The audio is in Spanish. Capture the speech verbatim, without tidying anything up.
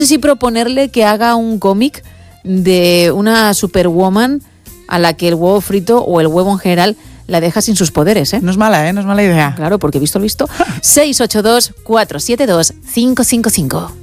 si proponerle que haga un cómic de una superwoman a la que el huevo frito o el huevo en general la deja sin sus poderes, ¿eh? No es mala, ¿eh? No es mala idea. Claro, porque visto lo visto. seis ocho dos, cuatro siete dos, cinco cinco cinco.